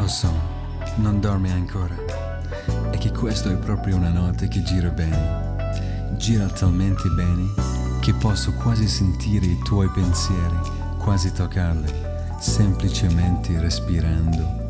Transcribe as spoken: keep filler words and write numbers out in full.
Lo so, non dormi ancora. È che questo è proprio una notte che gira bene. Gira talmente bene che posso quasi sentire i tuoi pensieri, quasi toccarli, semplicemente respirando